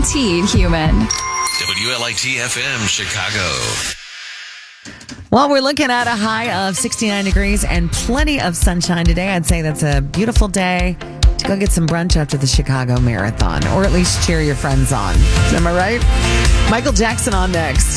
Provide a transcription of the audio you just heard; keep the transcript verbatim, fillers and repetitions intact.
guaranteed human. W L I T F M Chicago. Well, we're looking at a high of sixty-nine degrees and plenty of sunshine today. I'd say that's a beautiful day to go get some brunch after the Chicago Marathon, or at least cheer your friends on. Am I right? Michael Jackson on next.